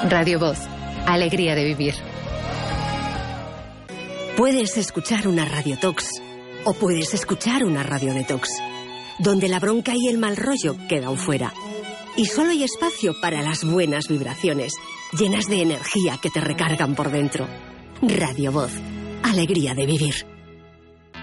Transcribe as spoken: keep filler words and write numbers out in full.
Radio Voz, alegría de vivir. Puedes escuchar una radiotox o puedes escuchar una radiodetox, donde la bronca y el mal rollo quedan fuera. Y solo hay espacio para las buenas vibraciones, llenas de energía que te recargan por dentro. Radio Voz, alegría de vivir.